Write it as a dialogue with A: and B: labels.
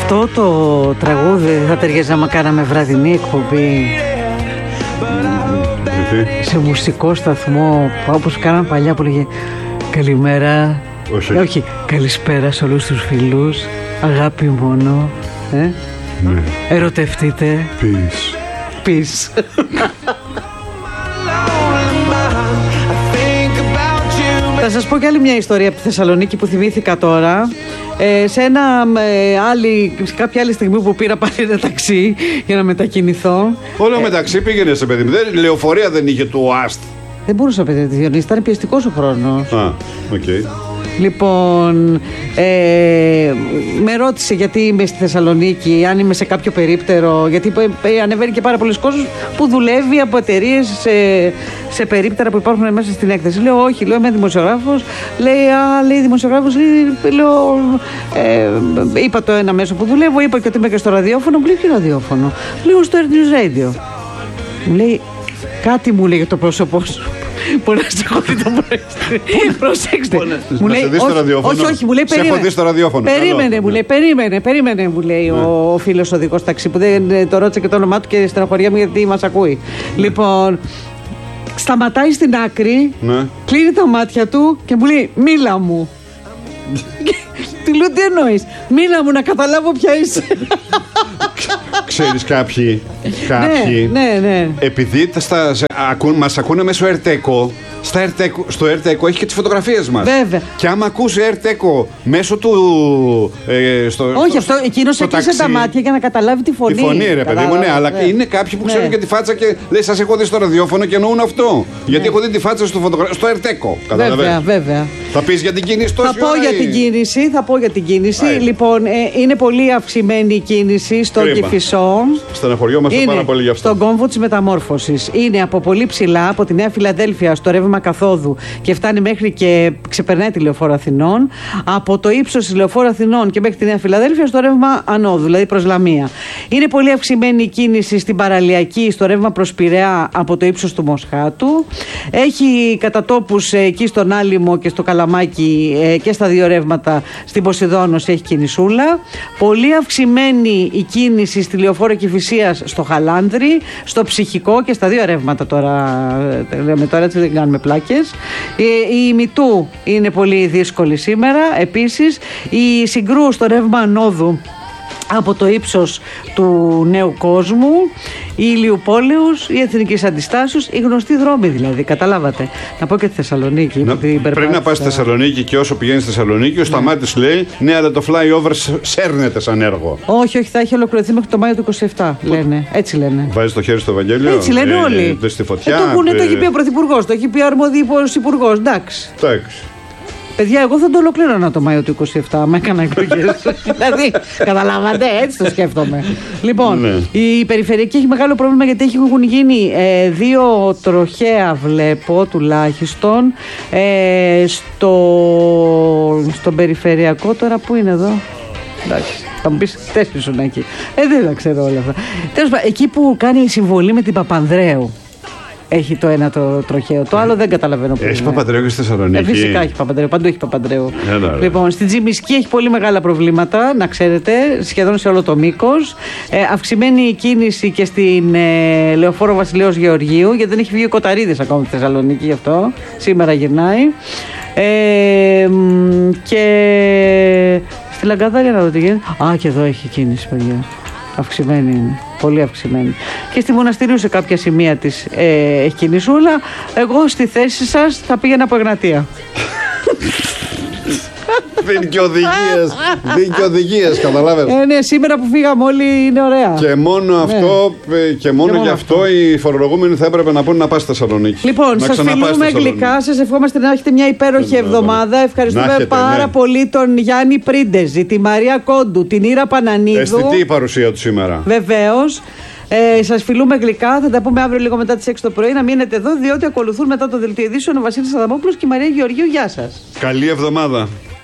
A: Αυτό το τραγούδι θα ταιριάζει άμα κάναμε βραδινή εκπομπή σε μουσικό σταθμό, όπως κάναμε παλιά που λέγε καλημέρα. Όχι, καλησπέρα σε όλους τους φίλους. Αγάπη μόνο. Ναι. Ερωτευτείτε. Peace. Θα σας πω κι άλλη μια ιστορία από τη Θεσσαλονίκη που θυμήθηκα τώρα. Σε κάποια άλλη στιγμή που πήρα πάλι ένα ταξί για να μετακινηθώ.
B: Όλο μεταξύ πήγαινε σε παιδί μου. Λεωφορεία δεν είχε του ΟΑΣΤ.
A: Δεν μπορούσα, παιδί, να τη Διονύση. Ήταν πιεστικός ο χρόνος.
B: Οκ.
A: Λοιπόν, με ρώτησε γιατί είμαι στη Θεσσαλονίκη, αν είμαι σε κάποιο περίπτερο, γιατί ανεβαίνει και πάρα πολλοί κόσμος που δουλεύει από εταιρείες σε περίπτερα που υπάρχουν μέσα στην έκθεση. Λέω όχι, λέω είμαι δημοσιογράφος. Λέει δημοσιογράφος, λέω, είπα το ένα μέσο που δουλεύω, είπα και ότι είμαι και στο ραδιόφωνο. Μου λέει ποιο ραδιόφωνο? Λέω στο Air News Radio. Μου λέει κάτι, μου λέει για το πρόσωπό σου. Μπορεί να σε έχω δει το πρωί. Προσέξτε.
B: Μου λέει στο ραδιόφωνο.
A: Όχι, μου λέει
B: περίμενε. Σε έχω δει στο ραδιόφωνο.
A: Περίμενε, μου λέει ο φίλος οδηγός ταξί που δεν το ρώτησε και το όνομά του και στεναχωριά μου γιατί μας ακούει. Λοιπόν, σταματάει στην άκρη, κλείνει τα μάτια του και μου λέει μίλα μου. Του λέω τι εννοείς? Μίλα μου να καταλάβω ποια είσαι.
B: Ξέρεις κάποιοι
A: ναι.
B: επειδή μας ακούνε μέσω ΕΡΤΕΚΟ, στο ΕΡΤΕΚΟ έχει και τις φωτογραφίες μας.
A: Βέβαια.
B: Και άμα ακούσει ΕΡΤΕΚΟ μέσω του
A: όχι, αυτό εκείνος έκλεισε τα μάτια για να καταλάβει τη φωνή.
B: Τη φωνή, ρε παιδί μου, ναι, αλλά είναι κάποιοι που ξέρουν και τη φάτσα και λέει σας έχω δει στο ραδιόφωνο και εννοούν αυτό. Γιατί έχω δει τη φάτσα στο ΕΡΤΕΚΟ.
A: Βέβαια.
B: Θα πεις για την κίνηση τόση ώρα?
A: Θα πω για την κίνηση. Λοιπόν, είναι πολύ αυξημένη η κίνηση στον Κηφισό.
B: Στεναχωριόμαστε πάρα πολύ γι' αυτό.
A: Στον κόμβο της Μεταμόρφωσης. Είναι από πολύ ψηλά, από τη Νέα Φιλαδέλφια στο ρεύμα καθόδου και φτάνει μέχρι και ξεπερνάει τη Λεωφόρο Αθηνών. Από το ύψος της Λεωφόρου Αθηνών και μέχρι τη Νέα Φιλαδέλφια στο ρεύμα ανόδου, δηλαδή προς Λαμία. Είναι πολύ αυξημένη η κίνηση στην παραλιακή, στο ρεύμα προς Πειραιά από το ύψος του Μοσχάτου. Έχει κατά τόπους εκεί στον Άλυμο και στο Καλαμάκι και στα δύο ρεύματα στην Ποσειδώνος έχει κινησούλα. Πολύ αυξημένη η κίνηση στη Λεωφόρο Κηφισίας στο Χαλάνδρι, στο Ψυχικό και στα δύο ρεύματα τώρα έτσι δεν κάνουμε πλάκες. Η Μητού είναι πολύ δύσκολη σήμερα. Επίσης η Συγκρού στο ρεύμα ανόδου από το ύψος του Νέου Κόσμου, η Ηλιουπόλεως, η Εθνικής Αντιστάσεως, οι γνωστοί δρόμοι δηλαδή, καταλάβατε. Να πω και τη Θεσσαλονίκη.
B: Πριν να πας στη Θεσσαλονίκη και όσο πηγαίνεις στη Θεσσαλονίκη, ο Σταμάτης λέει ναι, αλλά το flyover σέρνεται σαν έργο.
A: Όχι, θα έχει ολοκληρωθεί μέχρι το Μάιο του 27. Λένε. Έτσι λένε.
B: Βάζεις το χέρι στο Ευαγγέλιο.
A: Έτσι λένε όλοι.
B: Στη φωτιά.
A: Το έχει πει ο Πρωθυπουργός, το έχει πει ο αρμόδιος υπουργός. Εντάξει. Παιδιά, εγώ θα το ολοκλήρωνα το Μάιο του 27, άμα έκανα εκλογές. Δηλαδή, καταλάβατε, έτσι το σκέφτομαι. Λοιπόν, η περιφερειακή έχει μεγάλο πρόβλημα γιατί έχουν γίνει δύο τροχαία, βλέπω τουλάχιστον, στον περιφερειακό. Τώρα πού είναι εδώ? Εντάξει, θα μου πεις 4 ήσουν εκεί. Δεν τα ξέρω όλα αυτά. Τέλος πάντων, εκεί που κάνει συμβολή με την Παπανδρέου. Έχει το ένα το τροχαίο. Το άλλο δεν καταλαβαίνω πού.
B: Έχει Παπανδρέου και στη Θεσσαλονίκη.
A: Φυσικά έχει Παπανδρέου. Παντού έχει Παπανδρέου. Λοιπόν, στην Τζιμισκή έχει πολύ μεγάλα προβλήματα, να ξέρετε, σχεδόν σε όλο το μήκος. Αυξημένη η κίνηση και στην Λεωφόρο Βασιλέως Γεωργίου, γιατί δεν έχει βγει ο Κοταρίδης ακόμα στη Θεσσαλονίκη γι' αυτό. Σήμερα γυρνάει. Και στη Λαγκαδάρια να δω τι γίνεται. Και εδώ έχει κίνηση, παιδιά. Αυξημένη είναι. Πολύ αυξημένη. Και στη Μοναστηρίου σε κάποια σημεία της έχει κινησούλα. Εγώ στη θέση σας θα πήγαινα από Εγνατία.
B: Δίνει και οδηγίες, καταλάβετε.
A: Ναι, σήμερα που φύγαμε όλοι είναι ωραία.
B: Και μόνο αυτό, και μόνο γι' αυτό οι φορολογούμενοι θα έπρεπε να πούνε να πας στη Θεσσαλονίκη.
A: Λοιπόν, σας φιλούμε γλυκά, σας ευχόμαστε να έχετε μια υπέροχη εβδομάδα. Ευχαριστούμε πάρα πολύ τον Γιάννη Πρίντεζη, τη Μαρία Κόντου, την Ήρα Πανανίδου.
B: Αισθητή η παρουσία του σήμερα.
A: Βεβαίως. Σας φιλούμε γλυκά. Θα τα πούμε αύριο λίγο μετά τις 6 το πρωί. Να μείνετε εδώ, διότι ακολουθούν μετά το δελτίο ειδήσεων ο Βασίλης Αδαμόπουλος και η Μαρία Γεωργίου. Γεια σας.
B: Καλή εβδομάδα.